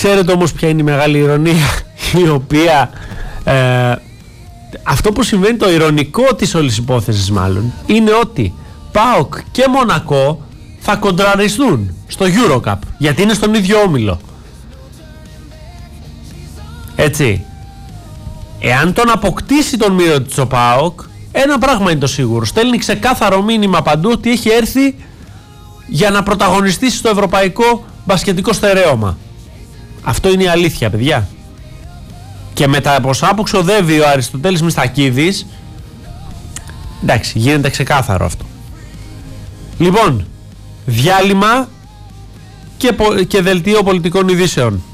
Ξέρετε όμως ποια είναι η μεγάλη ειρωνία, η οποία αυτό που συμβαίνει, το ειρωνικό της όλης υπόθεσης μάλλον, είναι ότι ΠΑΟΚ και Μονακό θα κοντραριστούν στο EuroCup, γιατί είναι στον ίδιο όμιλο. Έτσι. Εάν τον αποκτήσει τον Μύρωτιτς ο ΠΑΟΚ, ένα πράγμα είναι το σίγουρο. Στέλνει ξεκάθαρο μήνυμα παντού ότι έχει έρθει για να πρωταγωνιστήσει στο ευρωπαϊκό μπασκετικό στερέωμα. Αυτό είναι η αλήθεια, παιδιά. Και με τα ποσά που ξοδεύει ο Αριστοτέλης Μιστακίδης, εντάξει, γίνεται ξεκάθαρο αυτό. Λοιπόν, διάλειμμα και δελτίο πολιτικών ειδήσεων.